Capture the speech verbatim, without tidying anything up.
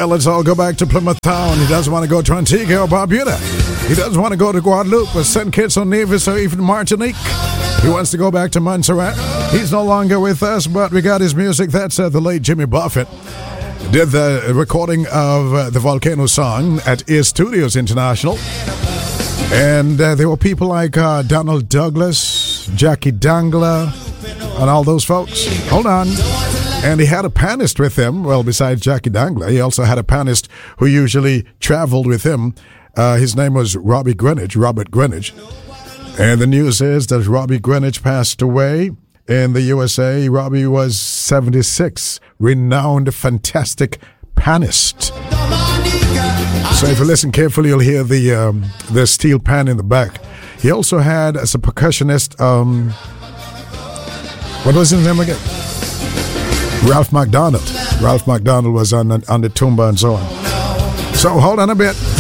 Well, let's all go back to Plymouth Town. He doesn't want to go to Antigua or Barbuda. He doesn't want to go to Guadeloupe or Saint Kitts or Nevis or even Martinique. He wants to go back to Montserrat. He's no longer with us, but we got his music. That's uh, the late Jimmy Buffett. Did the recording of uh, the Volcano song at Ear Studios International. And uh, there were people like uh, Donald Douglas, Jackie Dangler, and all those folks. Hold on. And he had a pianist with him. Well, besides Jackie Dangler, he also had a pianist who usually traveled with him. Uh, his name was Robbie Greenidge, Robert Greenidge. And the news is that Robbie Greenidge passed away in the U S A. Robbie was seventy-six, renowned, fantastic pianist. So if you listen carefully, you'll hear the um, the steel pan in the back. He also had, as a percussionist, um, what was his name again? Ralph McDonald. Ralph McDonald was on, on the tuba and so on. So hold on a bit.